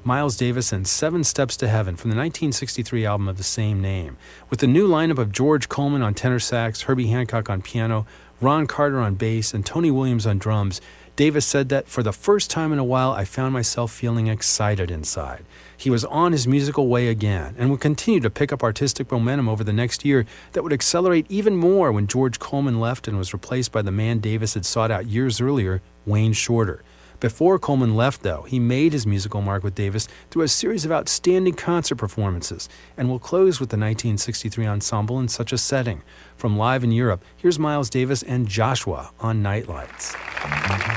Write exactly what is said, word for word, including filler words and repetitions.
Miles Davis and Seven Steps to Heaven from the nineteen sixty-three album of the same name. With the new lineup of George Coleman on tenor sax, Herbie Hancock on piano, Ron Carter on bass, and Tony Williams on drums, Davis said that, "For the first time in a while, I found myself feeling excited inside." He was on his musical way again and would continue to pick up artistic momentum over the next year that would accelerate even more when George Coleman left and was replaced by the man Davis had sought out years earlier, Wayne Shorter. Before Coleman left, though, he made his musical mark with Davis through a series of outstanding concert performances, and will close with the nineteen sixty-three ensemble in such a setting. From Live in Europe, here's Miles Davis and Joshua on Night Lights.